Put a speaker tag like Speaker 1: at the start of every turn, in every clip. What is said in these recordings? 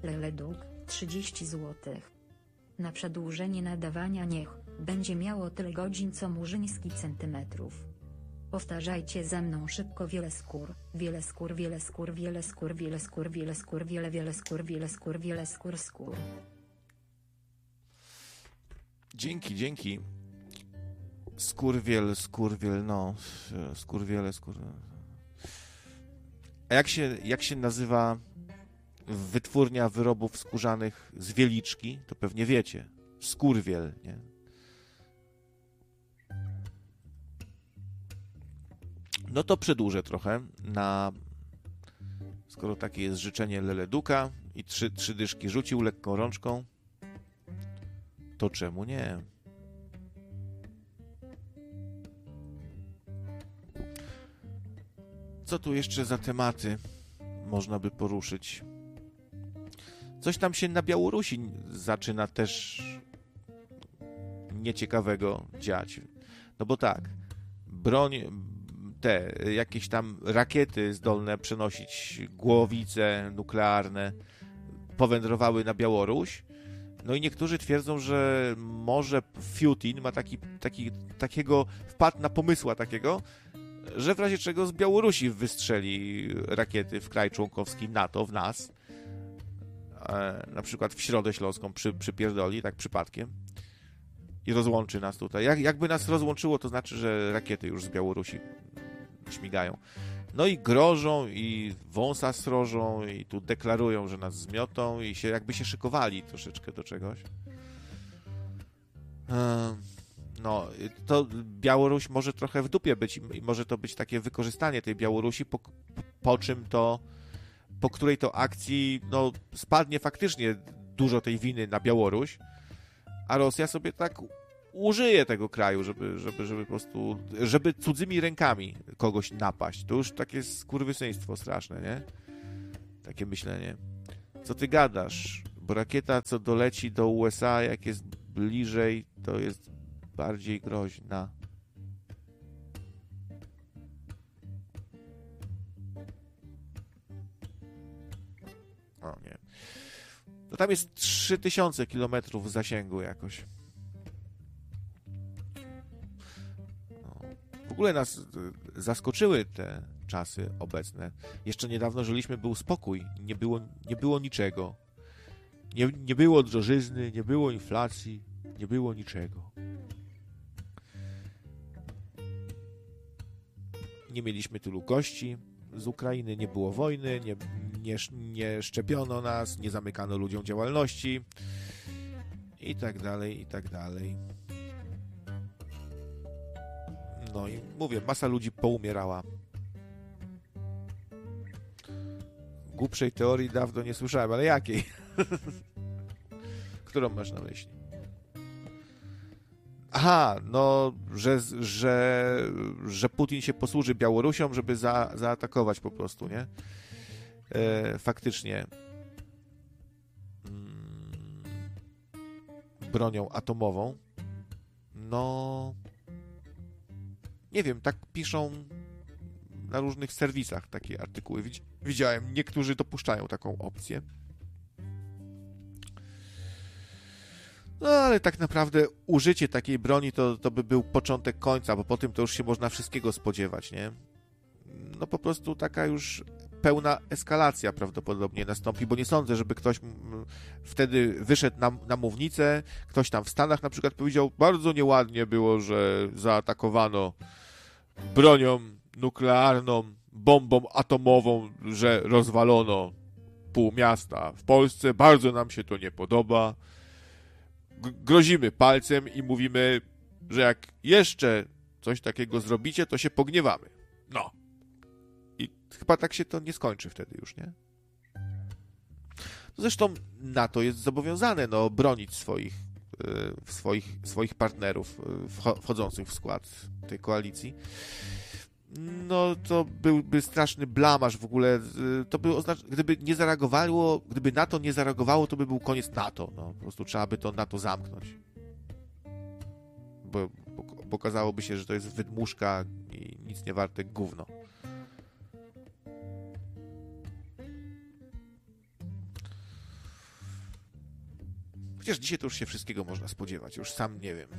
Speaker 1: Leleduk, 30 zł. Na przedłużenie nadawania niech będzie miało tyle godzin co Murzyński centymetrów. Powtarzajcie za mną szybko: wiele skór, wiele skór, wiele skór, wiele skór, wiele skór, wiele skór, wiele skór, wiele skór, wiele skór, skór.
Speaker 2: Dzięki. Skurwiel, no. Skurwiele. A jak się nazywa wytwórnia wyrobów skórzanych z Wieliczki? To pewnie wiecie. Skurwiel, nie? No to przedłużę trochę skoro takie jest życzenie Leleduka i trzy dyszki rzucił lekką rączką, to czemu nie? Co tu jeszcze za tematy można by poruszyć? Coś tam się na Białorusi zaczyna też nieciekawego dziać. No bo tak, jakieś tam rakiety zdolne przenosić głowice nuklearne powędrowały na Białoruś. No i niektórzy twierdzą, że może Putin ma takiego, wpadł na pomysła takiego, że w razie czego z Białorusi wystrzeli rakiety w kraj członkowski NATO, w nas, na przykład w Środę Śląską przypierdoli, tak przypadkiem, i rozłączy nas tutaj. Jakby nas rozłączyło, to znaczy, że rakiety już z Białorusi śmigają. No i grożą, i wąsa srożą, i tu deklarują, że nas zmiotą, i jakby się szykowali troszeczkę do czegoś. No, to Białoruś może trochę w dupie być i może to być takie wykorzystanie tej Białorusi, po której to akcji no, spadnie faktycznie dużo tej winy na Białoruś, a Rosja sobie tak użyje tego kraju, żeby po prostu, żeby cudzymi rękami kogoś napaść. To już takie skurwysyństwo straszne, nie? Takie myślenie. Co ty gadasz? Bo rakieta, co doleci do USA, jak jest bliżej, to jest bardziej groźna. O nie. No tam jest 3000 kilometrów zasięgu jakoś. No. W ogóle nas zaskoczyły te czasy obecne. Jeszcze niedawno żyliśmy, był spokój. Nie było niczego. Nie było drożyzny, nie było inflacji, nie było niczego. Nie mieliśmy tylu gości z Ukrainy, nie było wojny, nie szczepiono nas, nie zamykano ludziom działalności i tak dalej, i tak dalej. No i mówię, masa ludzi poumierała. Głupszej teorii dawno nie słyszałem, ale jakiej? Którą masz na myśli? Aha, no, że Putin się posłuży Białorusią, żeby zaatakować po prostu, nie? Faktycznie bronią atomową. No, nie wiem, tak piszą na różnych serwisach takie artykuły. Widziałem, niektórzy dopuszczają taką opcję. No, ale tak naprawdę użycie takiej broni to by był początek końca, bo po tym to już się można wszystkiego spodziewać, nie? No po prostu taka już pełna eskalacja prawdopodobnie nastąpi, bo nie sądzę, żeby ktoś wtedy wyszedł na mównicę, ktoś tam w Stanach na przykład powiedział, bardzo nieładnie było, że zaatakowano bronią nuklearną, bombą atomową, że rozwalono pół miasta. W Polsce bardzo nam się to nie podoba. Grozimy palcem i mówimy, że jak jeszcze coś takiego zrobicie, to się pogniewamy. No. I chyba tak się to nie skończy wtedy już, nie? Zresztą NATO jest zobowiązane bronić swoich partnerów wchodzących w skład tej koalicji. No to byłby straszny blamaż w ogóle. To by gdyby NATO nie zareagowało, to by był koniec NATO. No, po prostu trzeba by to NATO zamknąć. Bo okazałoby się, że to jest wydmuszka i nic nie warte gówno. Chociaż dzisiaj to już się wszystkiego można spodziewać, już sam nie wiem.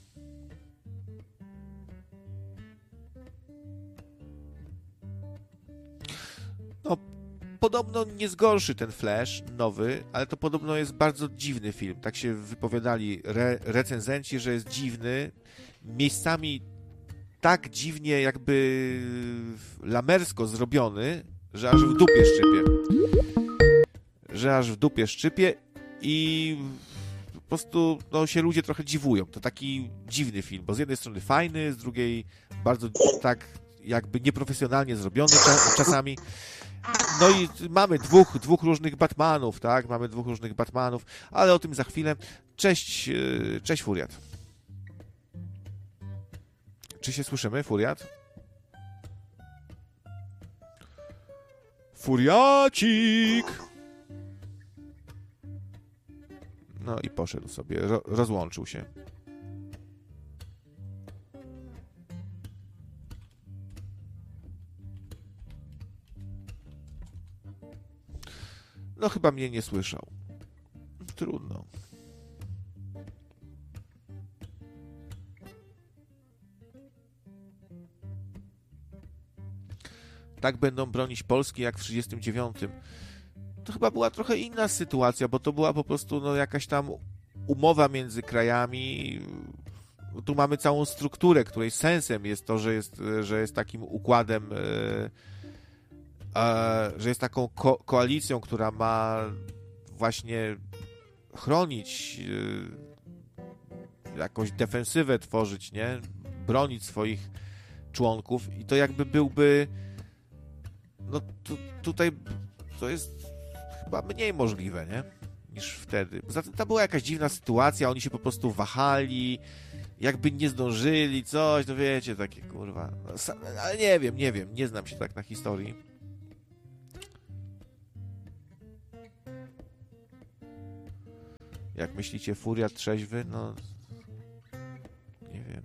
Speaker 2: No, podobno nie zgorszy ten Flash nowy, ale to podobno jest bardzo dziwny film. Tak się wypowiadali recenzenci, że jest dziwny. Miejscami tak dziwnie jakby lamersko zrobiony, że aż w dupie szczypie i po prostu no, się ludzie trochę dziwują. To taki dziwny film, bo z jednej strony fajny, z drugiej bardzo tak jakby nieprofesjonalnie zrobiony czasami. No i mamy dwóch różnych Batmanów, tak? Mamy dwóch różnych Batmanów, ale o tym za chwilę. Cześć Furiat. Czy się słyszymy, Furiat? Furiacik! No i poszedł sobie, rozłączył się. No chyba mnie nie słyszał. Trudno. Tak będą bronić Polski jak w 1939. To chyba była trochę inna sytuacja, bo to była po prostu no, jakaś tam umowa między krajami. Tu mamy całą strukturę, której sensem jest to, że jest takim układem, że jest taką koalicją, która ma właśnie chronić, jakąś defensywę tworzyć, nie? Bronić swoich członków i to jakby byłby no tutaj to jest chyba mniej możliwe, nie? Niż wtedy. Poza tym to była jakaś dziwna sytuacja, oni się po prostu wahali, jakby nie zdążyli, coś, no wiecie, takie kurwa. No, ale nie wiem, nie znam się tak na historii. Jak myślicie, Furiat trzeźwy? No nie wiem.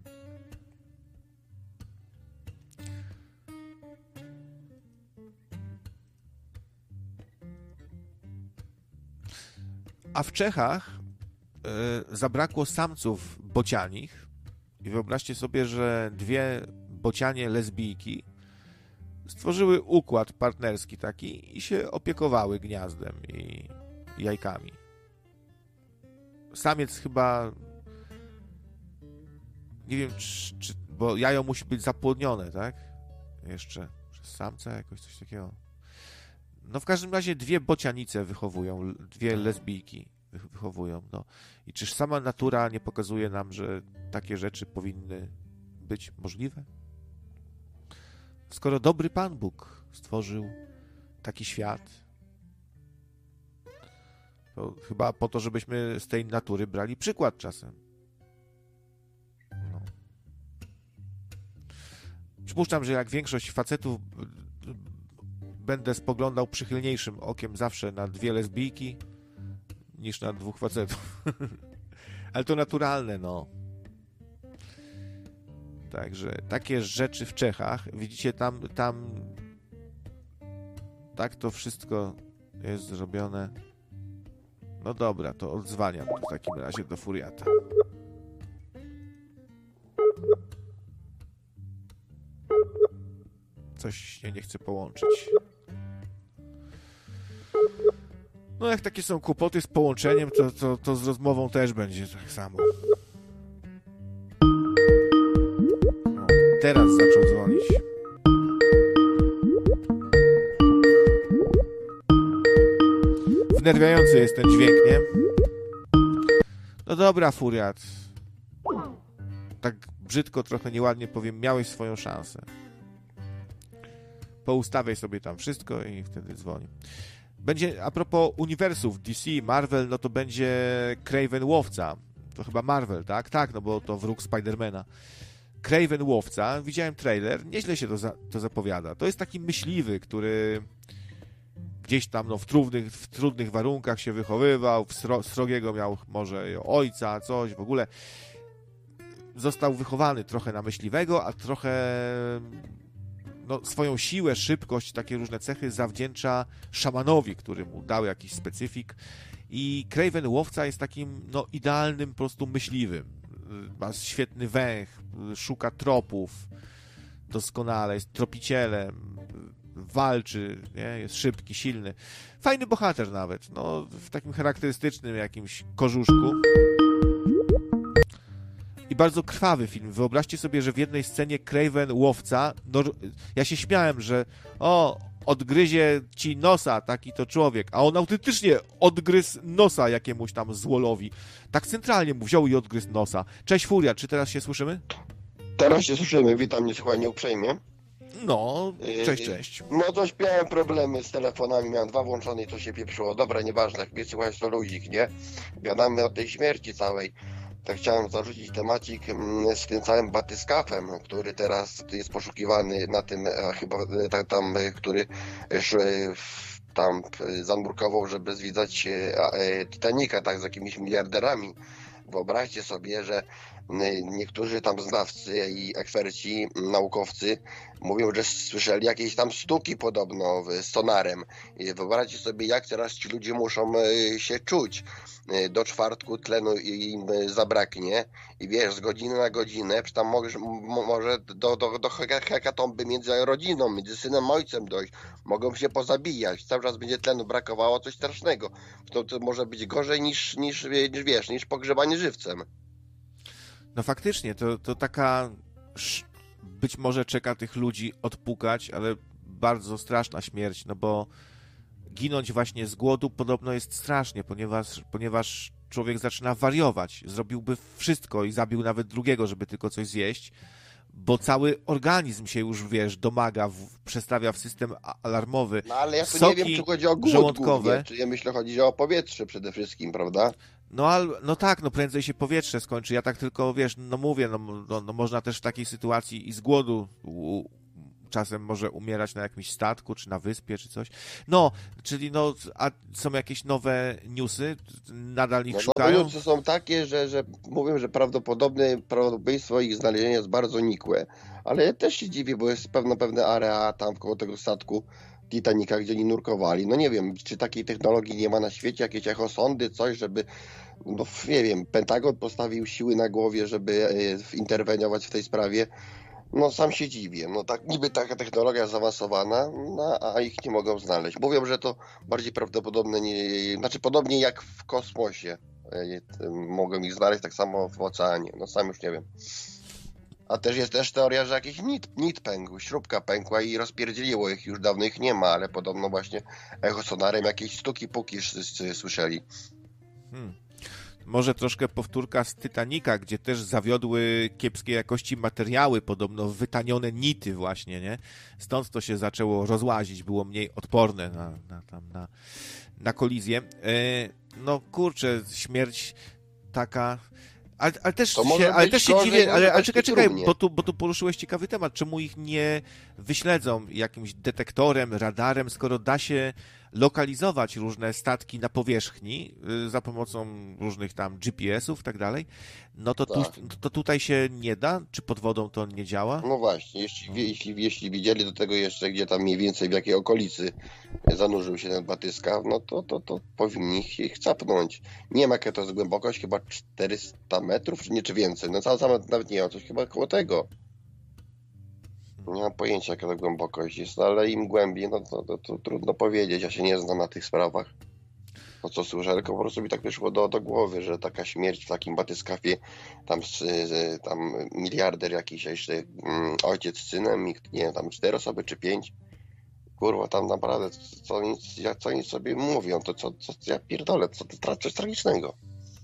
Speaker 2: A w Czechach zabrakło samców bocianich i wyobraźcie sobie, że dwie bocianie lesbijki stworzyły układ partnerski taki i się opiekowały gniazdem i jajkami. Samiec chyba nie wiem, czy bo jajo musi być zapłodnione, tak? Jeszcze przez samca jakoś coś takiego. No w każdym razie dwie bocianice wychowują, dwie lesbijki wychowują, no. I czyż sama natura nie pokazuje nam, że takie rzeczy powinny być możliwe? Skoro dobry Pan Bóg stworzył taki świat, to chyba po to, żebyśmy z tej natury brali przykład czasem. No. Przypuszczam, że jak większość facetów będę spoglądał przychylniejszym okiem zawsze na dwie lesbijki niż na dwóch facetów. Ale to naturalne, no. Także takie rzeczy w Czechach, widzicie, tam tak to wszystko jest zrobione. No dobra, to odzwaniam w takim razie do Furiata. Coś się nie chce połączyć. No jak takie są kłopoty z połączeniem, to z rozmową też będzie tak samo. No, teraz zaczął dzwonić. Wnerwiający jest ten dźwięk, nie? No dobra, Furiat. Tak brzydko, trochę nieładnie powiem, miałeś swoją szansę. Poustawiaj sobie tam wszystko i wtedy dzwoni. Będzie, a propos uniwersów DC, Marvel, no to będzie Kraven Łowca. To chyba Marvel, tak? Tak, no bo to wróg Spidermana. Kraven Łowca, widziałem trailer, nieźle się to zapowiada. To jest taki myśliwy, który gdzieś tam no, w trudnych warunkach się wychowywał, srogiego miał może ojca, coś w ogóle. Został wychowany trochę na myśliwego, a trochę no, swoją siłę, szybkość, takie różne cechy zawdzięcza szamanowi, który mu dał jakiś specyfik. I Kraven Łowca jest takim no, idealnym po prostu myśliwym. Ma świetny węch, szuka tropów doskonale, jest tropicielem, walczy, nie? Jest szybki, silny. Fajny bohater nawet, no, w takim charakterystycznym jakimś kożuszku. I bardzo krwawy film. Wyobraźcie sobie, że w jednej scenie Kraven Łowca, no, ja się śmiałem, że odgryzie ci nosa taki to człowiek, a on autentycznie odgryzł nosa jakiemuś tam złolowi. Tak centralnie mu wziął i odgryzł nosa. Cześć Furia, czy teraz się słyszymy?
Speaker 3: Teraz się słyszymy, witam niesłychanie uprzejmie.
Speaker 2: No, cześć.
Speaker 3: No coś miałem problemy z telefonami, miałem 2 włączone i to się pieprzyło. Dobra, nieważne, jak mnie słuchać to luzik, nie? Gadamy o tej śmierci całej. To chciałem zarzucić temacik z tym całym batyskafem, który teraz jest poszukiwany na tym, chyba tam, który tam zanurkował, żeby zwiedzać Titanica, tak, z jakimiś miliarderami. Wyobraźcie sobie, że niektórzy tam znawcy i eksperci, naukowcy mówią, że słyszeli jakieś tam stuki podobno z sonarem. I wyobraźcie sobie, jak teraz ci ludzie muszą się czuć. Do czwartku tlenu im zabraknie i wiesz, z godziny na godzinę, czy tam może do hekatomby między rodziną, między synem a ojcem dojść. Mogą się pozabijać. Cały czas będzie tlenu brakowało, coś strasznego. To może być gorzej niż pogrzebanie żywcem.
Speaker 2: No faktycznie, to taka być może czeka tych ludzi odpukać, ale bardzo straszna śmierć, no bo ginąć właśnie z głodu podobno jest strasznie, ponieważ człowiek zaczyna wariować. Zrobiłby wszystko i zabił nawet drugiego, żeby tylko coś zjeść, bo cały organizm się już, wiesz, domaga, przestawia w system alarmowy.
Speaker 3: No ale ja tu
Speaker 2: Soki
Speaker 3: nie wiem, czy chodzi o głód
Speaker 2: żołądkowe.
Speaker 3: głównie, czy ja myślę, chodzi o powietrze przede wszystkim, prawda?
Speaker 2: No tak, no prędzej się powietrze skończy. Ja tak tylko, wiesz, no mówię, no można też w takiej sytuacji i z głodu czasem może umierać na jakimś statku, czy na wyspie, czy coś. No, czyli no, a są jakieś nowe newsy? Nadal ich szukają?
Speaker 3: Nowe newsy są takie, że mówią, że prawdopodobieństwo ich znalezienia jest bardzo nikłe. Ale ja też się dziwię, bo jest pewne area tam koło tego statku Titanica, gdzie oni nurkowali. No nie wiem, czy takiej technologii nie ma na świecie, jakieś echosondy, coś, żeby, no nie wiem, Pentagon postawił siły na głowie, żeby interweniować w tej sprawie. No sam się dziwię. No tak, niby taka technologia zaawansowana, no, a ich nie mogą znaleźć. Mówią, że to bardziej prawdopodobne, znaczy podobnie jak w kosmosie mogą ich znaleźć, tak samo w oceanie. No sam już nie wiem. A też jest teoria, że jakiś nit pękł, śrubka pękła i rozpierdzieliło ich, już dawno ich nie ma, ale podobno właśnie echosonarem jakieś stuki puki słyszeli.
Speaker 2: Może troszkę powtórka z Titanica, gdzie też zawiodły kiepskiej jakości materiały, podobno wytanione nity właśnie, nie? Stąd to się zaczęło rozłazić, było mniej odporne na kolizję. No kurczę, śmierć taka... Ale też się dziwię, ale czekaj, bo tu poruszyłeś ciekawy temat. Czemu ich nie wyśledzą jakimś detektorem, radarem, skoro da się lokalizować różne statki na powierzchni za pomocą różnych tam GPS-ów i tak dalej, no to,
Speaker 3: tak.
Speaker 2: to tutaj się nie da? Czy pod wodą to nie działa?
Speaker 3: No właśnie, jeśli widzieli do tego jeszcze, gdzie tam mniej więcej, w jakiej okolicy zanurzył się ten batyskaw, no to powinni ich capnąć. Nie wiem, jaka to jest głębokość, chyba 400 metrów, czy więcej. No nawet nie wiem, coś chyba koło tego. Nie mam pojęcia, jaka to głębokość jest, ale im głębiej, no to trudno powiedzieć, ja się nie znam na tych sprawach. To co słyszę, tylko po prostu mi tak wyszło do głowy, że taka śmierć w takim batyskafie, tam miliarder jakiś, a jeszcze ojciec z synem, nie wiem, tam 4 osoby czy 5. Kurwa, tam naprawdę, co oni sobie mówią, to co ja pierdolę, coś tragicznego.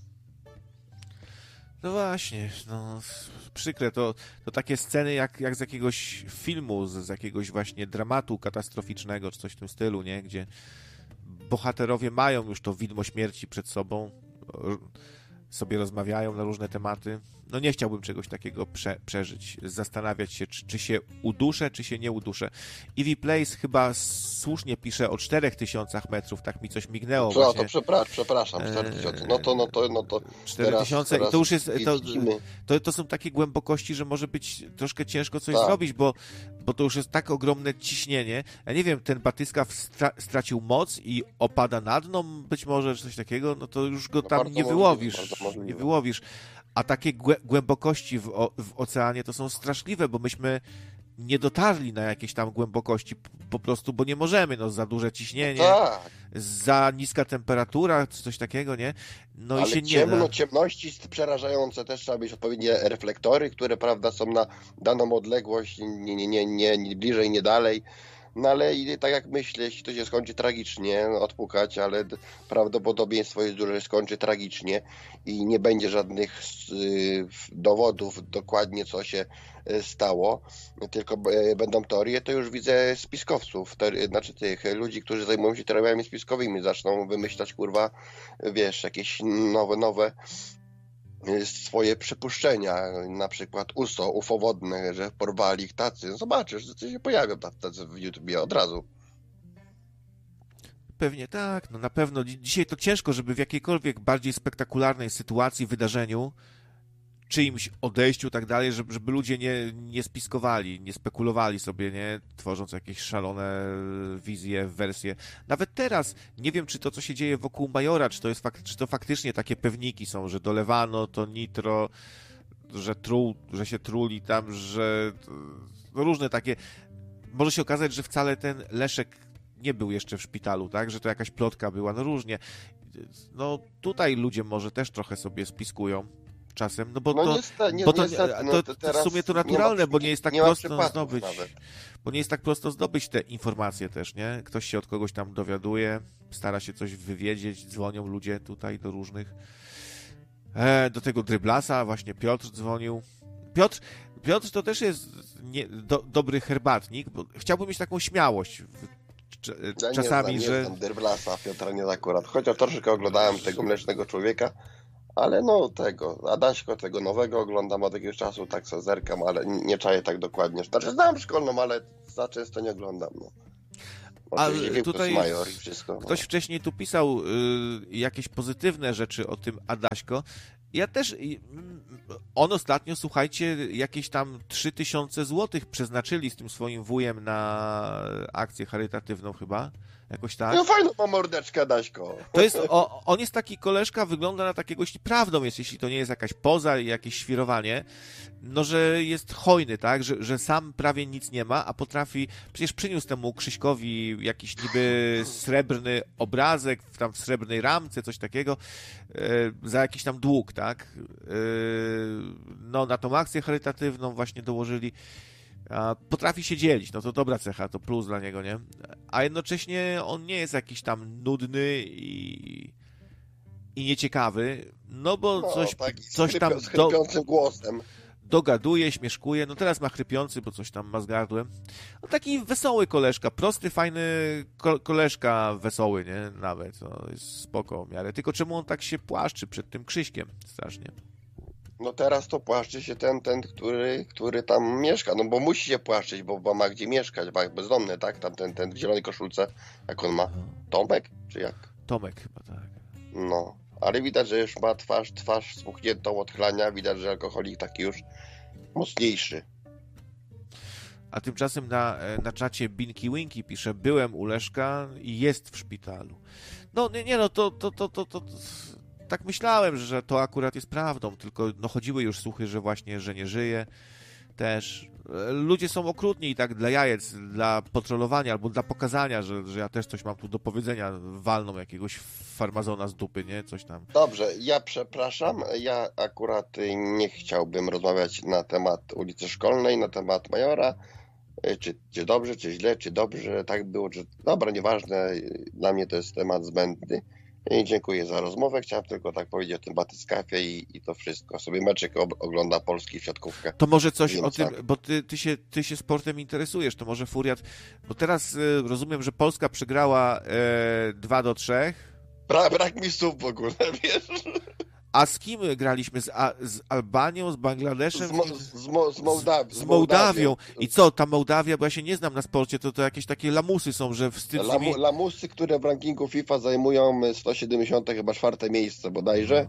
Speaker 2: No właśnie, no przykre, to takie sceny jak z jakiegoś filmu, z jakiegoś właśnie dramatu katastroficznego, czy coś w tym stylu, nie? Gdzie bohaterowie mają już to widmo śmierci przed sobą, sobie rozmawiają na różne tematy. No nie chciałbym czegoś takiego przeżyć, zastanawiać się, czy się uduszę, czy się nie uduszę. Ivy Place chyba słusznie pisze o 4000 metrów, tak mi coś mignęło właśnie.
Speaker 3: To przepraszam, 4000. No to
Speaker 2: 4000 i to już jest,
Speaker 3: widzimy.
Speaker 2: to są takie głębokości, że może być troszkę ciężko coś
Speaker 3: Tak.
Speaker 2: zrobić, bo to już jest tak ogromne ciśnienie. Ja nie wiem, ten batyskaw stracił moc i opada na dno być może, czy coś takiego, no to już go tam nie wyłowisz. Nie wyłowisz. A takie głębokości w oceanie to są straszliwe, bo myśmy nie dotarli na jakieś tam głębokości po prostu, bo nie możemy, no za duże ciśnienie,
Speaker 3: Tak.
Speaker 2: za niska temperatura, coś takiego, nie? No
Speaker 3: Ale
Speaker 2: i się nie da.
Speaker 3: ciemności przerażające, też trzeba mieć odpowiednie reflektory, które, prawda, są na daną odległość, nie bliżej, nie dalej. No ale i tak jak myślę, jeśli to się skończy tragicznie, odpukać, ale prawdopodobieństwo jest duże, że skończy tragicznie i nie będzie żadnych dowodów dokładnie, co się stało, tylko będą teorie, to już widzę spiskowców, znaczy tych ludzi, którzy zajmują się teoriami spiskowymi, zaczną wymyślać, kurwa, wiesz, jakieś nowe swoje przypuszczenia, na przykład ufowodne, że porwali ich tacy. No zobaczysz, że się pojawią tacy w YouTubie od razu.
Speaker 2: Pewnie tak, no na pewno. Dzisiaj to ciężko, żeby w jakiejkolwiek bardziej spektakularnej sytuacji, wydarzeniu, czyimś odejściu, tak dalej, żeby ludzie nie spiskowali, nie spekulowali sobie, nie, tworząc jakieś szalone wizje, wersje. Nawet teraz nie wiem, czy to, co się dzieje wokół Majora, czy to faktycznie takie pewniki są, że dolewano to nitro, że się truli tam, że no różne takie. Może się okazać, że wcale ten Leszek nie był jeszcze w szpitalu, tak, że to jakaś plotka była, no różnie. No tutaj ludzie może też trochę sobie spiskują czasem, no bo
Speaker 3: no
Speaker 2: to,
Speaker 3: niestety,
Speaker 2: bo to,
Speaker 3: no
Speaker 2: to w sumie to naturalne, bo nie jest tak prosto zdobyć, bo nie jest tak prosto zdobyć te informacje też, nie? Ktoś się od kogoś tam dowiaduje, stara się coś wywiedzieć, dzwonią ludzie tutaj do różnych. Do tego Dryblasa właśnie Piotr dzwonił. Piotr to też jest dobry herbatnik, bo chciałbym mieć taką śmiałość czasami, że...
Speaker 3: Nie znam Dryblasa, Piotra nie akurat, chociaż troszeczkę oglądałem tego Mlecznego Człowieka, ale no tego, Adaśko, tego nowego oglądam od jakiegoś czasu, tak sobie zerkam, ale nie czaję tak dokładnie. Znaczy znam szkolną, ale za często nie oglądam. No.
Speaker 2: Ale tutaj
Speaker 3: Major i wszystko,
Speaker 2: ktoś wcześniej tu pisał jakieś pozytywne rzeczy o tym Adaśko. Ja też, on ostatnio, słuchajcie, jakieś tam 3000 złotych przeznaczyli z tym swoim wujem na akcję charytatywną chyba. Jakoś tak.
Speaker 3: No fajną ma mordeczkę, Daśko.
Speaker 2: To jest, on jest taki koleżka, wygląda na takiego, prawdą jest, jeśli to nie jest jakaś poza i jakieś świrowanie, no, że jest hojny, tak, że sam prawie nic nie ma, a potrafi, przecież przyniósł temu Krzyśkowi jakiś niby srebrny obrazek, tam w srebrnej ramce, coś takiego, za jakiś tam dług, tak, no, na tą akcję charytatywną właśnie dołożyli. Potrafi się dzielić, no to dobra cecha, to plus dla niego, nie? A jednocześnie on nie jest jakiś tam nudny i nieciekawy, no bo coś tam
Speaker 3: z chrypiącym głosem
Speaker 2: dogaduje, śmieszkuje, no teraz ma chrypiący, bo coś tam ma z gardłem. No taki wesoły koleżka, prosty, fajny koleżka, wesoły, nie? Nawet, no jest spoko w miarę. Tylko czemu on tak się płaszczy przed tym Krzyśkiem strasznie?
Speaker 3: No teraz to płaszczy się ten, który tam mieszka, no bo musi się płaszczyć, bo ma gdzie mieszkać, bo jak bezdomny, tak? Tam ten w zielonej koszulce, jak on ma? Tomek? Czy jak?
Speaker 2: Tomek chyba, tak.
Speaker 3: No, ale widać, że już ma twarz spuchniętą od chlania, widać, że alkoholik taki już mocniejszy.
Speaker 2: A tymczasem na czacie Binky Winky pisze, byłem u Leszka i jest w szpitalu. No nie, no to tak myślałem, że to akurat jest prawdą, tylko no chodziły już słuchy, że właśnie, że nie żyje też. Ludzie są okrutni i tak dla jajec, dla potrolowania albo dla pokazania, że ja też coś mam tu do powiedzenia, walną jakiegoś farmazona z dupy, nie? Coś tam.
Speaker 3: Dobrze, ja przepraszam, ja akurat nie chciałbym rozmawiać na temat ulicy Szkolnej, na temat Majora, czy dobrze, czy źle, czy dobrze, tak było, czy... Dobra, nieważne, dla mnie to jest temat zbędny. I dziękuję za rozmowę. Chciałem tylko tak powiedzieć o tym batyskafie i to wszystko. Sobie meczek ogląda Polski w siatkówkę.
Speaker 2: To może coś o tym, bo ty się sportem interesujesz, to może Furiat, bo teraz rozumiem, że Polska przegrała 2-3.
Speaker 3: Brak mi słów w ogóle, wiesz?
Speaker 2: A z kim graliśmy? Z Albanią, z Bangladeszem?
Speaker 3: Z
Speaker 2: Mołdawią. I co, ta Mołdawia, bo ja się nie znam na sporcie, to jakieś takie lamusy są, że wstyd z nimi...
Speaker 3: Lamusy, które w rankingu FIFA zajmują 170 chyba 4. miejsce bodajże.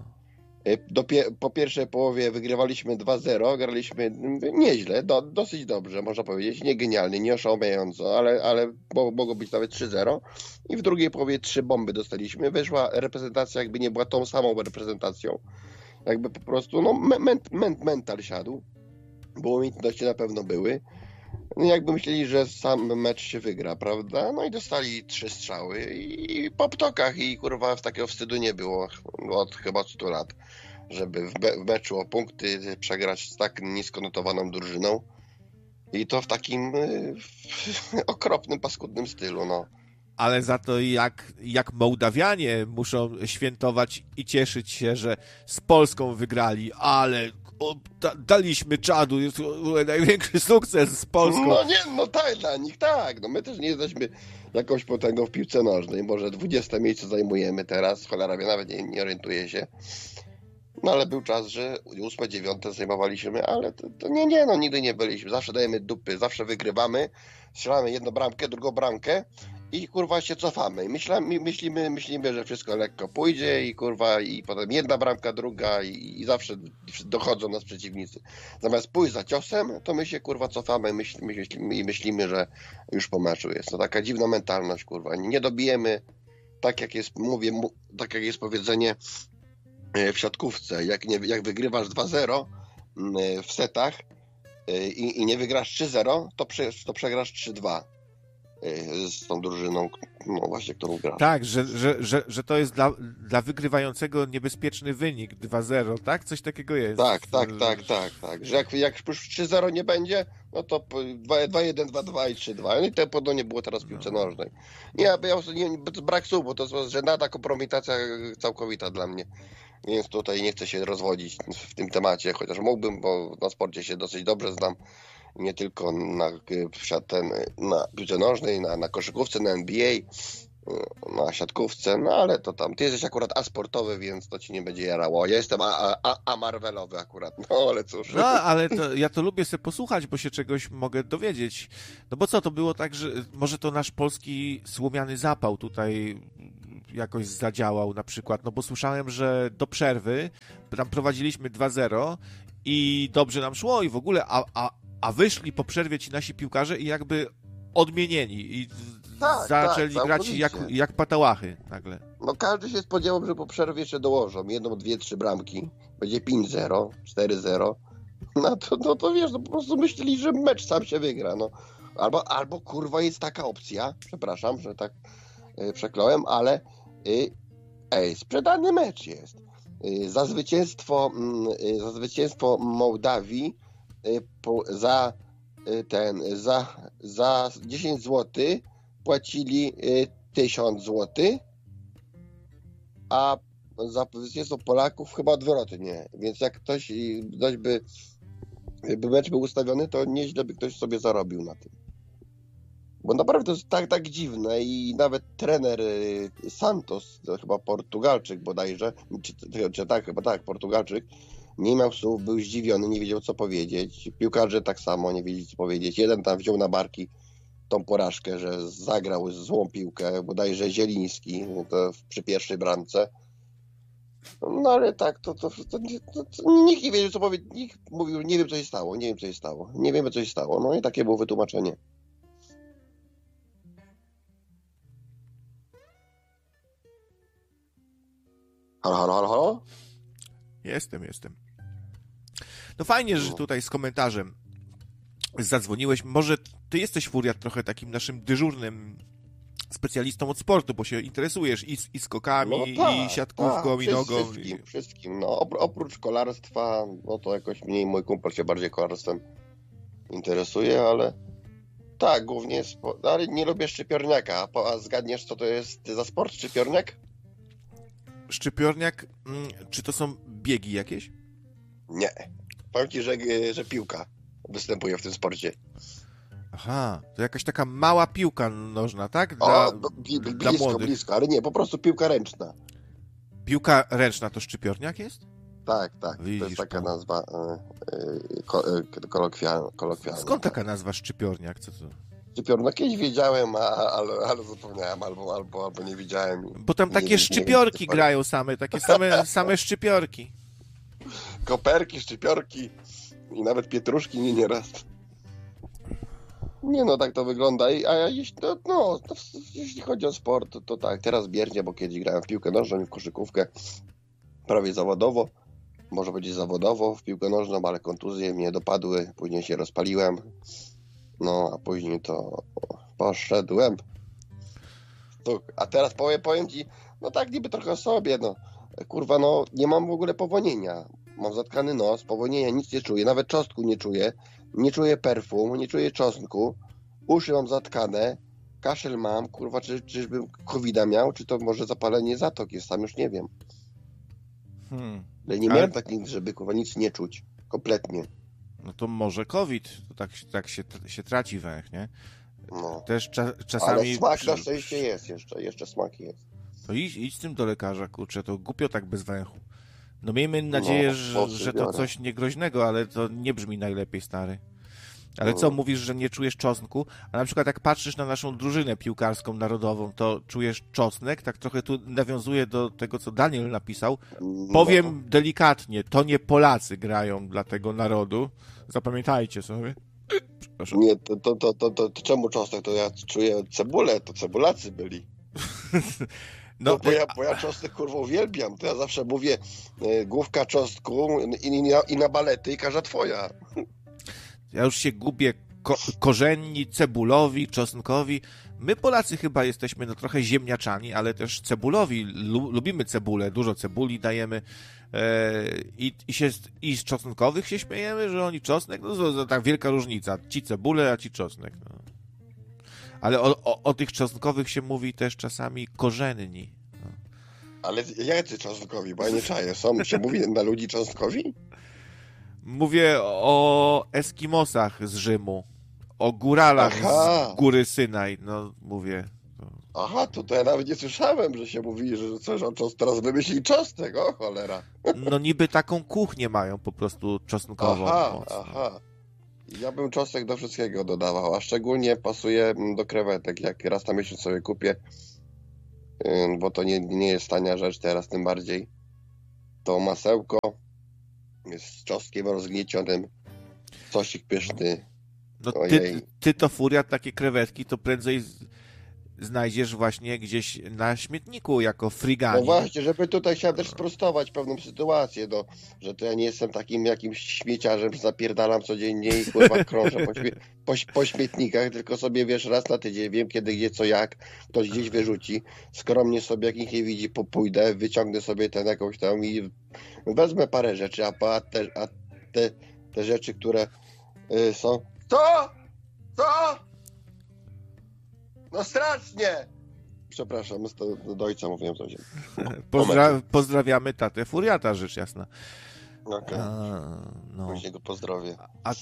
Speaker 3: Po pierwszej połowie wygrywaliśmy 2-0, graliśmy nieźle, dosyć dobrze, można powiedzieć, nie genialnie, nie oszałamiająco, ale mogło być nawet 3-0 i w drugiej połowie 3 bomby dostaliśmy, wyszła reprezentacja, jakby nie była tą samą reprezentacją, jakby po prostu, no mental siadł, bo umiejętności na pewno były, no jakby myśleli, że sam mecz się wygra, prawda, no i dostali 3 strzały i po ptokach i kurwa takiego wstydu nie było od chyba 100 lat, żeby w meczu o punkty przegrać z tak nisko notowaną drużyną i to w takim okropnym, paskudnym stylu, no.
Speaker 2: Ale za to jak Mołdawianie muszą świętować i cieszyć się, że z Polską wygrali, ale daliśmy czadu, jest największy sukces z Polską.
Speaker 3: No nie, no tak, dla nich tak, no my też nie jesteśmy jakąś potęgą w piłce nożnej, może 20 miejsce zajmujemy teraz, cholera wie, nawet nie orientuję się. No ale był czas, że 8, 9 zajmowaliśmy, ale to nie, no nigdy nie byliśmy. Zawsze dajemy dupy, zawsze wygrywamy, strzelamy jedną bramkę, drugą bramkę i kurwa się cofamy. Myślimy, że wszystko lekko pójdzie i kurwa i potem jedna bramka, druga i zawsze dochodzą nas przeciwnicy. Zamiast pójść za ciosem, to my się kurwa cofamy i myślimy, że już po meczu jest. To taka dziwna mentalność, kurwa. Nie dobijemy, tak jak jest, tak jak jest powiedzenie w siatkówce, jak wygrywasz 2-0 w setach i nie wygrasz 3-0, to przegrasz 3-2 z tą drużyną, no właśnie, którą grasz.
Speaker 2: Tak, że to jest dla wygrywającego niebezpieczny wynik 2-0, tak? Coś takiego jest.
Speaker 3: Tak. Że jak już 3-0 nie będzie, no to 2-1, 2-2 i 3-2. No i to podobnie było teraz w piłce nożnej. Nie, brak słów, bo to jest żenada, kompromitacja całkowita dla mnie. Więc tutaj nie chcę się rozwodzić w tym temacie, chociaż mógłbym, bo na sporcie się dosyć dobrze znam. Nie tylko na piłce nożnej, na koszykówce, na NBA, na siatkówce, no ale to tam. Ty jesteś akurat asportowy, więc to ci nie będzie jarało. Ja jestem amarvelowy akurat, no ale cóż.
Speaker 2: No, ale ja to lubię sobie posłuchać, bo się czegoś mogę dowiedzieć. No bo co, to było tak, że może to nasz polski słomiany zapał tutaj jakoś zadziałał na przykład, no bo słyszałem, że do przerwy tam prowadziliśmy 2-0 i dobrze nam szło i w ogóle, a wyszli po przerwie ci nasi piłkarze i jakby odmienieni i zaczęli grać jak patałachy nagle.
Speaker 3: No każdy się spodziewał, że po przerwie jeszcze dołożą 1, 2, 3 bramki, będzie 5-0, 4-0, no to wiesz, no po prostu myśleli, że mecz sam się wygra, no. Albo kurwa jest taka opcja, przepraszam, że tak przekląłem, ale sprzedany mecz jest. Za zwycięstwo Mołdawii za 10 zł płacili 1000 zł, a za zwycięstwo Polaków chyba odwrotnie. Więc jak ktoś by mecz był ustawiony, to nieźle by ktoś sobie zarobił na tym. Bo naprawdę to jest tak dziwne i nawet trener Santos, to chyba Portugalczyk bodajże, chyba tak, Portugalczyk, nie miał słów, był zdziwiony, nie wiedział co powiedzieć. Piłkarze tak samo nie wiedzieli co powiedzieć. Jeden tam wziął na barki tą porażkę, że zagrał złą piłkę, bodajże Zieliński przy pierwszej bramce. No ale tak, to nikt nie wiedział co powiedzieć, nikt mówił, nie wiem co się stało, nie wiemy co się stało. No i takie było wytłumaczenie. Halo?
Speaker 2: Jestem. No fajnie, że tutaj z komentarzem zadzwoniłeś. Może ty jesteś, Furiat, trochę takim naszym dyżurnym specjalistą od sportu, bo się interesujesz i skokami, no tak, i siatkówką, i nogą.
Speaker 3: Wszystkim. No, oprócz kolarstwa, no to jakoś mniej mój kumpel się bardziej kolarstwem interesuje, ale tak, głównie ale nie lubię szczypiorniaka. A zgadniesz, co to jest za sport, szczypiorniak?
Speaker 2: Szczypiorniak, czy to są biegi jakieś?
Speaker 3: Nie. Powiem ci, że piłka występuje w tym sporcie.
Speaker 2: Aha, to jakaś taka mała piłka nożna, tak? Dla młodych.
Speaker 3: Blisko, ale nie, po prostu piłka ręczna.
Speaker 2: piłka ręczna to szczypiorniak jest?
Speaker 3: Tak. To
Speaker 2: Widzisz,
Speaker 3: jest taka
Speaker 2: to.
Speaker 3: nazwa kolokwialna.
Speaker 2: Skąd taka nazwa szczypiorniak? Co to?
Speaker 3: Szczypiornik kiedyś wiedziałem, ale zapomniałem, albo nie wiedziałem.
Speaker 2: Bo tam takie
Speaker 3: Nie
Speaker 2: szczypiorki
Speaker 3: wiem,
Speaker 2: grają same, takie same szczypiorki.
Speaker 3: Koperki, szczypiorki i nawet pietruszki nieraz. Nie no, tak to wygląda. Jeśli chodzi o sport, to tak, teraz biernie, bo kiedyś grałem w piłkę nożną i w koszykówkę prawie zawodowo. Może powiedzieć zawodowo w piłkę nożną, ale kontuzje mnie dopadły, później się rozpaliłem. No, a później to poszedłem. A teraz powiem ci, no tak niby trochę sobie, no. Kurwa, no nie mam w ogóle powonienia. Mam zatkany nos, powonienia nic nie czuję, nawet czosnku nie czuję. Nie czuję perfum, nie czuję czosnku. Uszy mam zatkane, kaszel mam, kurwa, czyżbym COVID-a miał, czy to może zapalenie zatok jest, sam już nie wiem. Ale nie miałem takiej, żeby kurwa nic nie czuć. Kompletnie.
Speaker 2: No to może COVID, to tak się traci węch, nie?
Speaker 3: No.
Speaker 2: Też czasami...
Speaker 3: Ale smak na szczęście jest jeszcze smak jest.
Speaker 2: To idź z tym do lekarza, kurczę, to głupio tak bez węchu. No miejmy nadzieję, że to coś niegroźnego, ale to nie brzmi najlepiej, stary. Ale co, mówisz, że nie czujesz czosnku? A na przykład jak patrzysz na naszą drużynę piłkarską narodową, to czujesz czosnek? Tak trochę tu nawiązuję do tego, co Daniel napisał. Powiem delikatnie, to nie Polacy grają dla tego narodu. Zapamiętajcie sobie. Przepraszam.
Speaker 3: Nie, to czemu czosnek? To ja czuję cebulę, to cebulacy byli. No, bo ja czosnek kurwa uwielbiam, to ja zawsze mówię główka czosnku i na balety i każda twoja.
Speaker 2: Ja już się gubię korzenni, cebulowi, czosnkowi. My Polacy chyba jesteśmy no trochę ziemniaczani, ale też cebulowi. Lubimy cebulę, dużo cebuli dajemy i z czosnkowych się śmiejemy, że oni czosnek, no to tak wielka różnica. Ci cebulę, a ci czosnek. No. Ale o tych czosnkowych się mówi też czasami korzenni. No.
Speaker 3: Ale jacy czosnkowi, bo ja nie czaję. Się mówi na ludzi czosnkowi?
Speaker 2: Mówię o Eskimosach z Rzymu, o góralach z góry Synaj, no mówię.
Speaker 3: Aha, to ja nawet nie słyszałem, że się mówi, że coś o teraz wymyślili czosnek, o cholera.
Speaker 2: No niby taką kuchnię mają po prostu czosnkową.
Speaker 3: Aha. Ja bym czosnek do wszystkiego dodawał, a szczególnie pasuje do krewetek, jak raz na miesiąc sobie kupię, bo to nie jest tania rzecz teraz tym bardziej. To masełko jest z czosnkiem rozgniecionym, sosik pyszny.
Speaker 2: No ty to furia, takie krewetki to prędzej znajdziesz właśnie gdzieś na śmietniku jako friganin.
Speaker 3: No właśnie, żeby tutaj chciałem też sprostować pewną sytuację, że to ja nie jestem takim jakimś śmieciarzem, że zapierdalam codziennie i kurwa krążę po śmietnikach, tylko sobie wiesz, raz na tydzień wiem kiedy, gdzie, co, jak, ktoś gdzieś wyrzuci, skromnie sobie jak nikt nie widzi, pójdę, wyciągnę sobie ten jakąś tam i wezmę parę rzeczy, a te rzeczy, które są... Co? No strasznie! Przepraszam, do ojca mówiłem coś.
Speaker 2: Pozdrawiamy tatę Furiata, rzecz jasna.
Speaker 3: Okay. No. Później go pozdrowię.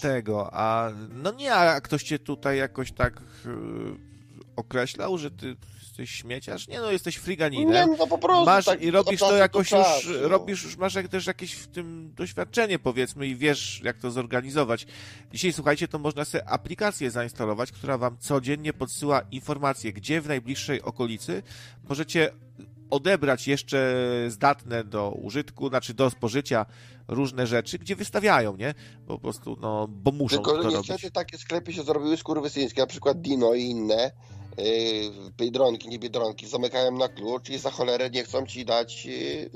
Speaker 2: A ktoś cię tutaj jakoś tak określał, że ty jesteś śmieciarz? Nie no, jesteś friganinem.
Speaker 3: Nie, no po prostu.
Speaker 2: Masz
Speaker 3: tak,
Speaker 2: i robisz to jakoś
Speaker 3: masz
Speaker 2: też jakieś w tym doświadczenie, powiedzmy, i wiesz, jak to zorganizować. Dzisiaj, słuchajcie, to można sobie aplikację zainstalować, która wam codziennie podsyła informacje, gdzie w najbliższej okolicy możecie odebrać jeszcze zdatne do użytku, znaczy do spożycia różne rzeczy, gdzie wystawiają, nie? Po prostu, no, bo muszą to robić.
Speaker 3: Tylko niestety takie sklepy się zrobiły skurwysyńskie, na przykład Dino i inne, Biedronki, nie Biedronki, zamykają na klucz i za cholerę nie chcą ci dać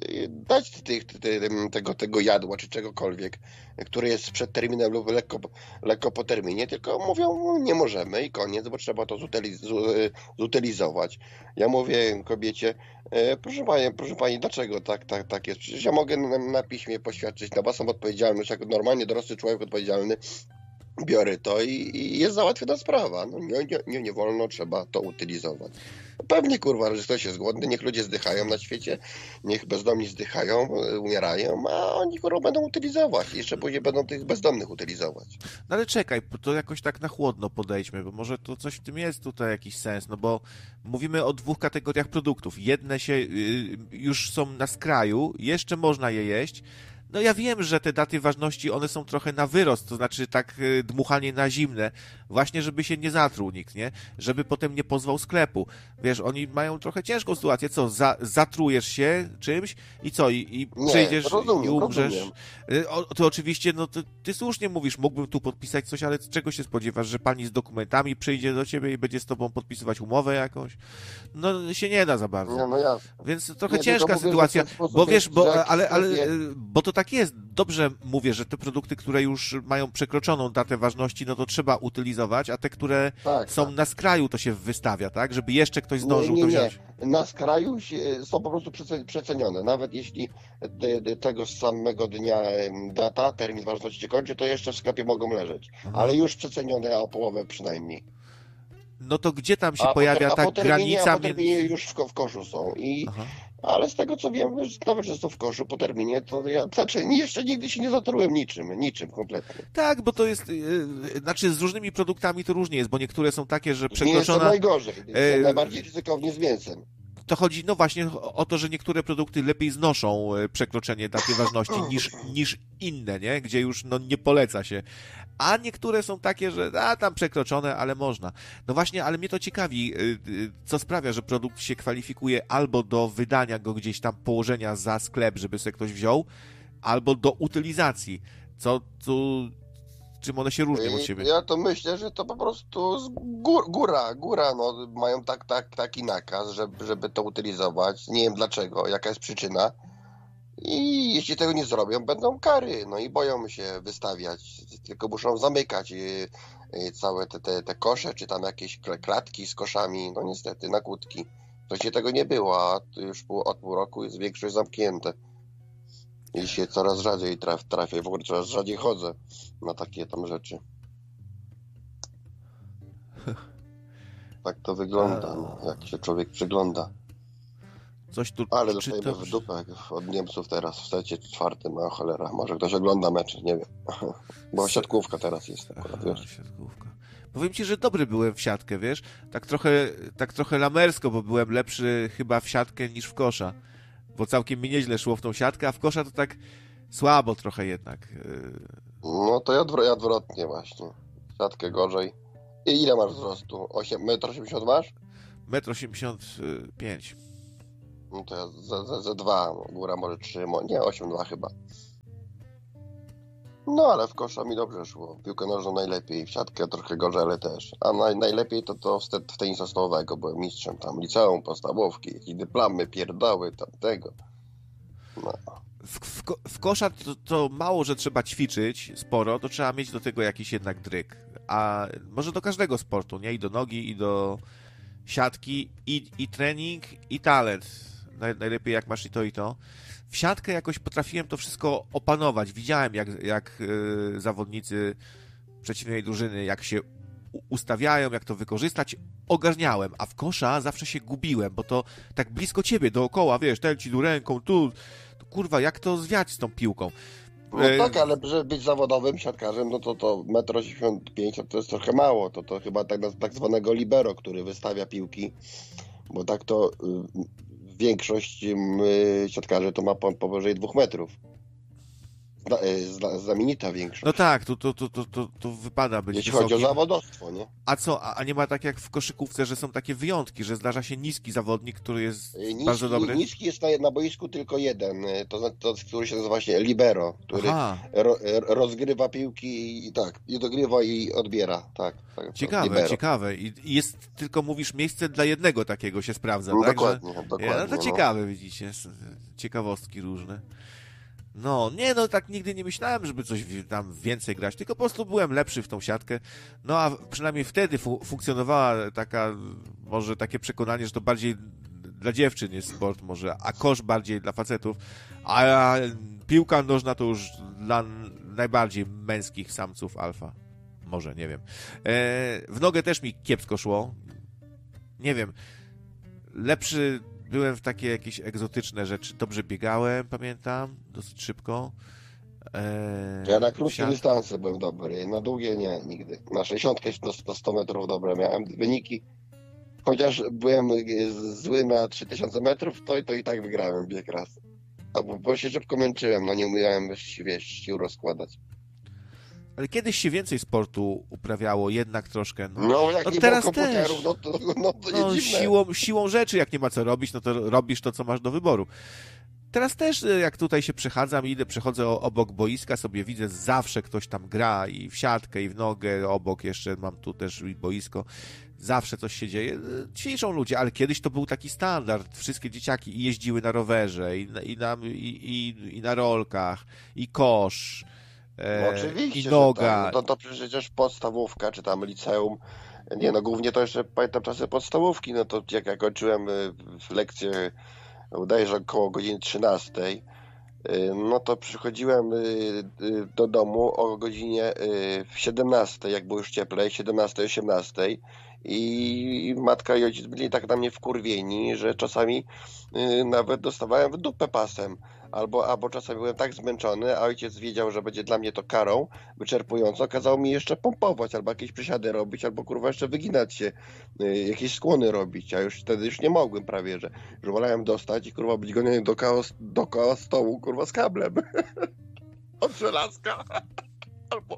Speaker 3: tego jadła, czy czegokolwiek, który jest przed terminem lub lekko po terminie, tylko mówią, nie możemy i koniec, bo trzeba to zutylizować. Ja mówię kobiecie, proszę pani, dlaczego tak jest? Przecież ja mogę na piśmie poświadczyć na własną odpowiedzialność, jako normalnie dorosły człowiek odpowiedzialny, biorę to i jest załatwiona sprawa. No nie wolno, trzeba to utylizować. Pewnie, kurwa, że ktoś jest głodny, niech ludzie zdychają na świecie, niech bezdomni zdychają, umierają, a oni, kurwa, będą utylizować. I jeszcze później będą tych bezdomnych utylizować.
Speaker 2: No ale czekaj, to jakoś tak na chłodno podejdźmy, bo może to coś w tym jest tutaj jakiś sens, no bo mówimy o dwóch kategoriach produktów. Jedne się już są na skraju, jeszcze można je jeść. No ja wiem, że te daty ważności, one są trochę na wyrost, to znaczy tak dmuchanie na zimne, właśnie żeby się nie zatruł nikt, nie? Żeby potem nie pozwał sklepu. Wiesz, oni mają trochę ciężką sytuację, co? Zatrujesz się czymś i co? I przyjdziesz i umrzesz? Rozumiem. To oczywiście, no ty słusznie mówisz, mógłbym tu podpisać coś, ale czego się spodziewasz, że pani z dokumentami przyjdzie do ciebie i będzie z tobą podpisywać umowę jakąś? No się nie da za bardzo.
Speaker 3: No jasne.
Speaker 2: Więc trochę ciężka sytuacja, bo wiesz, bo to tak jest. Dobrze mówię, że te produkty, które już mają przekroczoną datę ważności, no to trzeba utylizować, a te, które są na skraju, to się wystawia, tak? Żeby jeszcze ktoś zdążył to wziąć.
Speaker 3: Na skraju są po prostu przecenione. Nawet jeśli tego samego dnia termin ważności kończy, to jeszcze w sklepie mogą leżeć. Ale już przecenione o połowę przynajmniej.
Speaker 2: No to gdzie tam się pojawia ta granica?
Speaker 3: Po terminie już w koszu są. Ale z tego co wiem, nawet że są w koszu po terminie, to ja jeszcze nigdy się nie zatrułem niczym kompletnie.
Speaker 2: Tak, bo to jest, znaczy z różnymi produktami to różnie jest, bo niektóre są takie, że
Speaker 3: przekroczona... Nie jest to najgorzej, najbardziej ryzykownie z mięsem.
Speaker 2: To chodzi, no właśnie, o to, że niektóre produkty lepiej znoszą przekroczenie daty ważności niż inne, nie? Gdzie już nie poleca się. A niektóre są takie, że tam przekroczone, ale można. No właśnie, ale mnie to ciekawi, co sprawia, że produkt się kwalifikuje albo do wydania go gdzieś tam, położenia za sklep, żeby sobie ktoś wziął, albo do utylizacji. Czym one się różnią od siebie?
Speaker 3: Ja to myślę, że to po prostu góra, no, mają taki nakaz, żeby to utylizować. Nie wiem dlaczego, jaka jest przyczyna. I jeśli tego nie zrobią, będą kary. No i boją się wystawiać. Tylko muszą zamykać całe te kosze, czy tam jakieś klatki z koszami. No niestety, na kłódki. Wcześniej tego nie było, a już od pół roku jest większość zamknięte. I się coraz rzadziej trafię. W ogóle coraz rzadziej chodzę na takie tam rzeczy. Tak to wygląda, jak się człowiek przygląda.
Speaker 2: Coś tu
Speaker 3: ale dostajemy w dupę od Niemców teraz w secie czwartym, a cholera, może ktoś ogląda mecz, nie wiem. Bo siatkówka teraz jest akurat, wiesz.
Speaker 2: Siatkówka. Powiem ci, że dobry byłem w siatkę, wiesz? Tak trochę lamersko, bo byłem lepszy chyba w siatkę niż w kosza. Bo całkiem mi nieźle szło w tą siatkę, a w kosza to tak słabo trochę jednak.
Speaker 3: No to ja odwrotnie właśnie. Siatkę gorzej. I ile masz wzrostu? 1,80 m masz?
Speaker 2: 1,85 m.
Speaker 3: No to ja za 2, góra może 3, nie 8,2 chyba. No ale w kosza mi dobrze szło. Piłkę nożną najlepiej, w siatkę trochę gorzej, ale też. A najlepiej to w tenisa stołowego, byłem mistrzem tam liceum, podstawówki, jakieś dyplomy, pierdoły, tamtego. No.
Speaker 2: W kosza to mało, że trzeba ćwiczyć sporo, to trzeba mieć do tego jakiś jednak dryg. A może do każdego sportu, nie? I do nogi, i do siatki, i trening, i talent. Najlepiej jak masz i to, i to. W siatkę jakoś potrafiłem to wszystko opanować. Widziałem, jak zawodnicy przeciwnej drużyny, jak się ustawiają, jak to wykorzystać. Ogarniałem, a w kosza zawsze się gubiłem, bo to tak blisko ciebie, dookoła, wiesz, ten ci tu ręką, tu, kurwa, jak to zwiać z tą piłką?
Speaker 3: No tak, ale żeby być zawodowym siatkarzem, no to 1,85 m to jest trochę mało. To chyba tak zwanego libero, który wystawia piłki, bo tak to większość siatkarzy to ma powyżej 2 metrów. Znamienita większość.
Speaker 2: No tak, to wypada być
Speaker 3: jeśli
Speaker 2: wysokim.
Speaker 3: chodzi o zawodowstwo, nie?
Speaker 2: A co, a nie ma tak jak w koszykówce, że są takie wyjątki, że zdarza się niski zawodnik, który jest bardzo dobry?
Speaker 3: Niski jest na boisku tylko jeden, który się nazywa właśnie libero, który rozgrywa piłki i dogrywa i odbiera. Tak,
Speaker 2: ciekawe. I jest tylko, mówisz, miejsce dla jednego takiego się sprawdza,
Speaker 3: no,
Speaker 2: tak?
Speaker 3: Dokładnie.
Speaker 2: To ciekawe, widzicie, ciekawostki różne. No, tak nigdy nie myślałem, żeby coś tam więcej grać, tylko po prostu byłem lepszy w tą siatkę. No, a przynajmniej wtedy funkcjonowała może takie przekonanie, że to bardziej dla dziewczyn jest sport może, a kosz bardziej dla facetów, a piłka nożna to już dla najbardziej męskich samców alfa. może, nie wiem. W nogę też mi kiepsko szło. Nie wiem. Lepszy byłem w takie jakieś egzotyczne rzeczy. Dobrze biegałem, pamiętam, dosyć szybko.
Speaker 3: Ja na krótkie dystanse byłem dobry, na długie nie, nigdy. Na 60 do 100 metrów dobre miałem wyniki. Chociaż byłem zły na 3000 metrów, to i tak wygrałem bieg raz. Bo się szybko męczyłem, no nie umiałem, wiesz, sił rozkładać.
Speaker 2: Ale kiedyś się więcej sportu uprawiało, jednak troszkę.
Speaker 3: No jak
Speaker 2: no
Speaker 3: nie
Speaker 2: teraz
Speaker 3: było komputerów,
Speaker 2: też.
Speaker 3: to nie dziwne.
Speaker 2: Siłą rzeczy, jak nie ma co robić, no to robisz to, co masz do wyboru. Teraz też, jak tutaj się przechadzam, przechodzę obok boiska, sobie widzę, zawsze ktoś tam gra i w siatkę, i w nogę, obok jeszcze mam tu też boisko. Zawsze coś się dzieje. Ćwiczą ludzie, ale kiedyś to był taki standard. Wszystkie dzieciaki i jeździły na rowerze, i na rolkach, i kosz,
Speaker 3: No oczywiście,
Speaker 2: i noga.
Speaker 3: Tak. No to przecież podstawówka, czy tam liceum. Nie no, głównie to jeszcze pamiętam czasy podstawówki, no to jak ja kończyłem lekcję, bodajże około godziny 13, no to przychodziłem do domu o godzinie 17, jak było już cieplej, 17, 18 i matka i ojciec byli tak na mnie wkurwieni, że czasami nawet dostawałem w dupę pasem. Albo czasami byłem tak zmęczony, a ojciec wiedział, że będzie dla mnie to karą wyczerpującą, kazał mi jeszcze pompować, albo jakieś przysiady robić, albo kurwa jeszcze wyginać się, jakieś skłony robić, a już wtedy już nie mogłem prawie, że wolałem dostać i kurwa być goniony dookoła stołu, kurwa z kablem. Od żelazka. Albo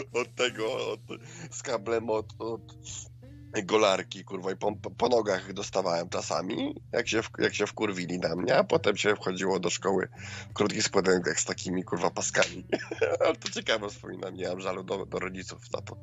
Speaker 3: z kablem od golarki, kurwa, i po nogach dostawałem czasami, jak się wkurwili na mnie, a potem się wchodziło do szkoły w krótkich spodenkach z takimi, kurwa, paskami. Ale to ciekawe wspominam, nie mam żalu do rodziców za to.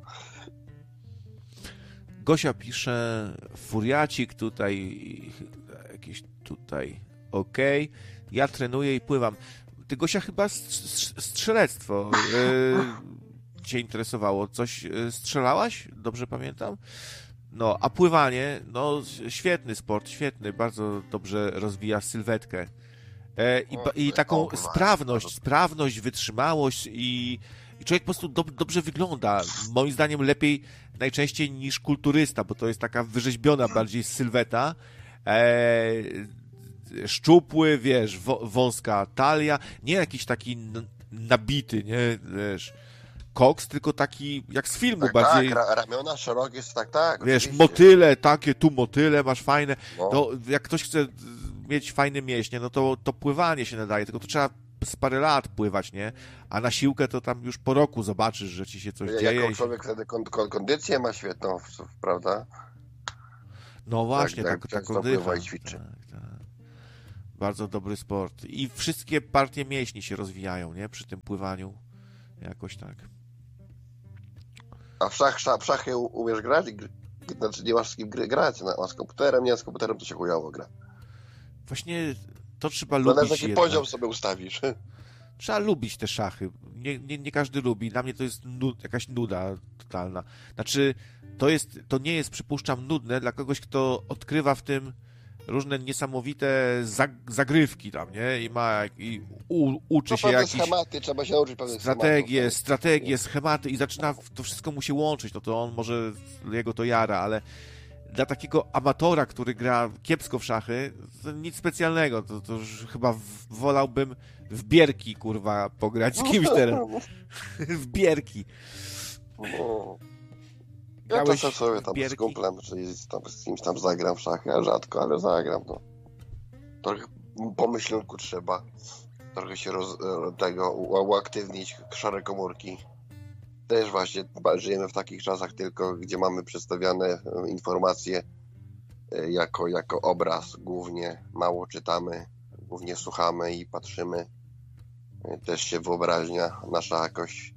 Speaker 2: Gosia pisze, furiacik tutaj, jakieś tutaj, okej. Ja trenuję i pływam. Ty, Gosia, chyba strzelectwo cię interesowało. Coś strzelałaś? Dobrze pamiętam? No, a pływanie, no świetny sport, świetny, bardzo dobrze rozwija sylwetkę. I taką sprawność, wytrzymałość i człowiek po prostu dobrze wygląda. Moim zdaniem lepiej najczęściej niż kulturysta, bo to jest taka wyrzeźbiona bardziej sylweta. Szczupły, wiesz, wąska talia, nie jakiś taki nabity, nie, wiesz, koks, tylko taki jak z filmu
Speaker 3: tak,
Speaker 2: bardziej.
Speaker 3: Tak, ramiona szerokie, tak.
Speaker 2: Wiesz,
Speaker 3: oczywiście.
Speaker 2: motyle, takie tu motyle, masz fajne.
Speaker 3: No.
Speaker 2: To jak ktoś chce mieć fajne mięśnie, no to pływanie się nadaje, tylko to trzeba z parę lat pływać, nie? A na siłkę to tam już po roku zobaczysz, że ci się coś dzieje.
Speaker 3: Jako człowiek wtedy kondycję ma świetną, prawda?
Speaker 2: No właśnie,
Speaker 3: tak
Speaker 2: ta kondycja.
Speaker 3: Pływa i ćwiczy.
Speaker 2: Tak. Bardzo dobry sport. I wszystkie partie mięśni się rozwijają, nie? Przy tym pływaniu. Jakoś tak.
Speaker 3: A w szachy umiesz grać? Znaczy nie masz z kim grać, a z komputerem? Nie, z komputerem to się chujowo gra.
Speaker 2: Właśnie to trzeba
Speaker 3: lubić.
Speaker 2: lubić.
Speaker 3: Jaki poziom sobie ustawisz.
Speaker 2: Trzeba lubić te szachy. Nie każdy lubi. Dla mnie to jest jakaś nuda totalna. Znaczy, to nie jest, przypuszczam, nudne dla kogoś, kto odkrywa w tym różne niesamowite zagrywki tam, nie? I uczy się jakieś
Speaker 3: schematy, trzeba się nauczyć pewnych
Speaker 2: strategie, schematy i zaczyna, to wszystko mu się łączyć, no to on może, jego to jara, ale dla takiego amatora, który gra kiepsko w szachy, to nic specjalnego, to już chyba wolałbym w bierki, kurwa, pograć z kimś teraz. W bierki.
Speaker 3: Ja czasem sobie tam z kumplem, czyli z kimś tam zagram w szachy, a rzadko, ale zagram, no. Trochę pomyślunku trzeba. Trochę się uaktywnić szare komórki. Też właśnie żyjemy w takich czasach tylko, gdzie mamy przedstawiane informacje jako obraz głównie. Mało czytamy, głównie słuchamy i patrzymy. Też się wyobraźnia nasza jakoś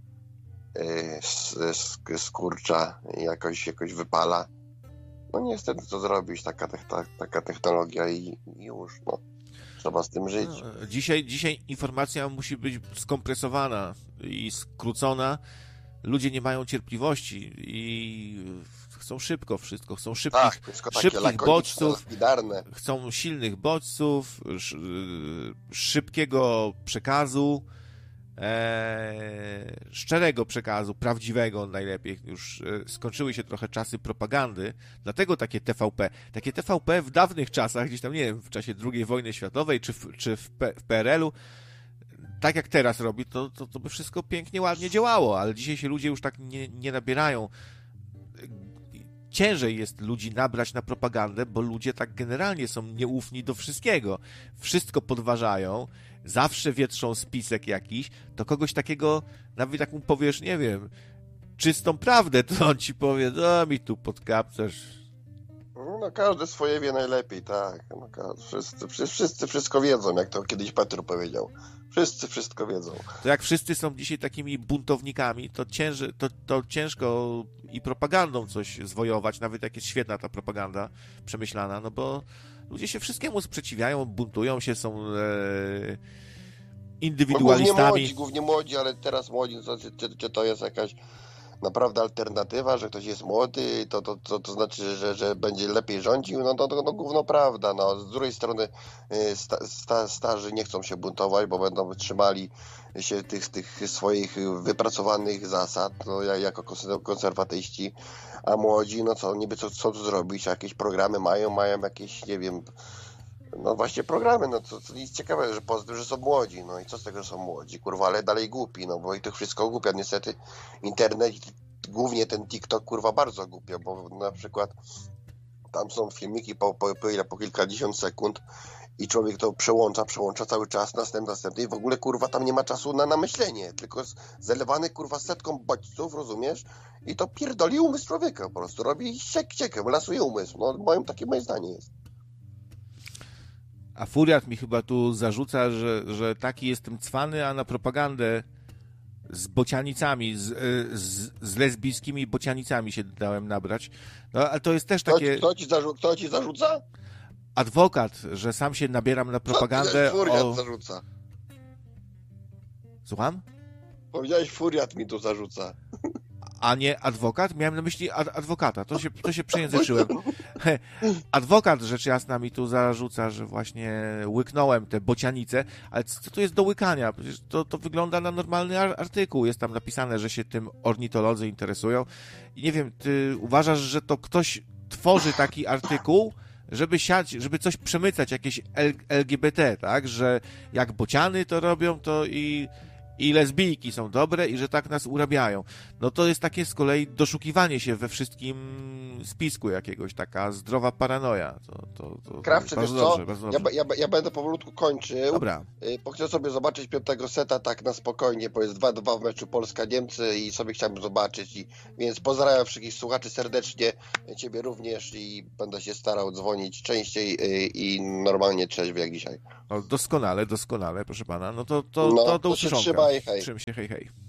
Speaker 3: skurcza, jakoś wypala. No niestety co zrobić, taka technologia i już, no. Trzeba z tym żyć.
Speaker 2: No, dzisiaj informacja musi być skompresowana i skrócona. Ludzie nie mają cierpliwości i chcą szybko wszystko. Chcą szybkich bodźców, chcą silnych bodźców, szybkiego przekazu. szczerego przekazu, prawdziwego najlepiej, już skończyły się trochę czasy propagandy, dlatego takie TVP. Takie TVP w dawnych czasach, gdzieś tam, nie wiem, w czasie II wojny światowej, czy w PRL-u, tak jak teraz robi, to by wszystko pięknie, ładnie działało, ale dzisiaj się ludzie już tak nie nabierają. Ciężej jest ludzi nabrać na propagandę, bo ludzie tak generalnie są nieufni do wszystkiego. Wszystko podważają, zawsze wietrzą spisek jakiś, to kogoś takiego, nawet jak mu powiesz, nie wiem, czystą prawdę, to on ci powie, no mi tu podkapcasz.
Speaker 3: No każdy swoje wie najlepiej, tak. No, wszyscy wszystko wiedzą, jak to kiedyś Petru powiedział. Wszyscy wszystko wiedzą.
Speaker 2: To jak wszyscy są dzisiaj takimi buntownikami, to ciężko i propagandą coś zwojować, nawet jak jest świetna ta propaganda przemyślana, no bo ludzie się wszystkiemu sprzeciwiają, buntują się, są indywidualistami.
Speaker 3: No, głównie młodzi, ale teraz młodzi, czy to jest jakaś naprawdę alternatywa, że ktoś jest młody, to znaczy, że będzie lepiej rządził, no gówno prawda. No. Z drugiej strony starzy nie chcą się buntować, bo będą wytrzymali się tych swoich wypracowanych zasad, no, jako konserwatyści, a młodzi, no co, niby co tu zrobić, jakieś programy mają jakieś, nie wiem, no właśnie programy, no to nic ciekawego, że są młodzi, no i co z tego, że są młodzi, kurwa, ale dalej głupi, no bo i to wszystko głupia, niestety internet, głównie ten TikTok, kurwa, bardzo głupio, bo na przykład tam są filmiki po kilkadziesiąt sekund i człowiek to przełącza cały czas, następny i w ogóle, kurwa, tam nie ma czasu na myślenie, tylko jest zelewany, kurwa, setką bodźców, rozumiesz? I to pierdoli umysł człowieka, po prostu robi ciekiem, lasuje umysł, no takie moje zdanie jest.
Speaker 2: A Furiat mi chyba tu zarzuca, że taki jestem cwany, a na propagandę z bocianicami, z lesbijskimi bocianicami się dałem nabrać. No, ale to jest też takie...
Speaker 3: Kto ci zarzuca?
Speaker 2: Adwokat, że sam się nabieram na propagandę.
Speaker 3: Furiat zarzuca.
Speaker 2: Słucham?
Speaker 3: Powiedziałeś, Furiat mi tu zarzuca.
Speaker 2: A nie adwokat? Miałem na myśli adwokata. To się przejęzyczyłem. Adwokat, rzecz jasna, mi tu zarzuca, że właśnie łyknąłem te bocianice, ale co tu jest do łykania? Przecież to wygląda na normalny artykuł. Jest tam napisane, że się tym ornitolodzy interesują. I nie wiem, ty uważasz, że to ktoś tworzy taki artykuł, żeby coś przemycać, jakieś LGBT, tak? Że jak bociany to robią, to i lesbijki są dobre i że tak nas urabiają. No to jest takie z kolei doszukiwanie się we wszystkim spisku jakiegoś, taka zdrowa paranoja.
Speaker 3: Krawczy, wiesz co? Ja będę powolutku kończył.
Speaker 2: Dobra.
Speaker 3: Bo chcę sobie zobaczyć piątego seta tak na spokojnie, bo jest 2-2 w meczu Polska-Niemcy i sobie chciałbym zobaczyć. Więc pozdrawiam wszystkich słuchaczy serdecznie, ciebie również i będę się starał dzwonić częściej i normalnie trzeźwy jak dzisiaj.
Speaker 2: O, doskonale, proszę pana. No to do usłyszonka.
Speaker 3: Trzymaj, hej.
Speaker 2: Trzymaj się, hej.